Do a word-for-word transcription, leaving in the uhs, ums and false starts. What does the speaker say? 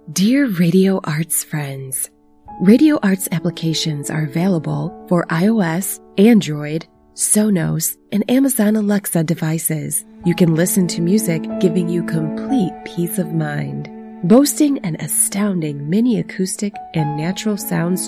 Dear Radio Arts friends, Radio Arts applications are available for iOS, Android, Sonos, and Amazon Alexa devices. You can listen to music giving you complete peace of mind. Boasting an astounding mini acoustic and natural sounds